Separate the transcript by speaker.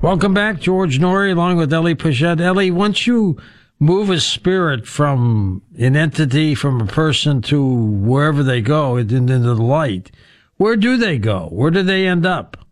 Speaker 1: Welcome back, George Noory, along with Ellie Pichette. Ellie, once you move a spirit from an entity, from a person to wherever they go, into the light, where do they go? Where do they end up?